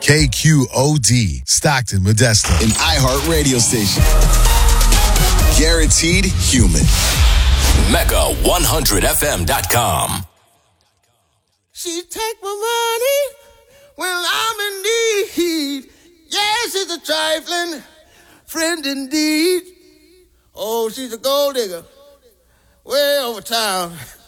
KQOD, Stockton, Modesto. An iHeart radio station. Guaranteed human. Mega100fm.com. She take my money when I'm in need. Yes, she's a trifling friend indeed. Oh, she's a gold digger way over town.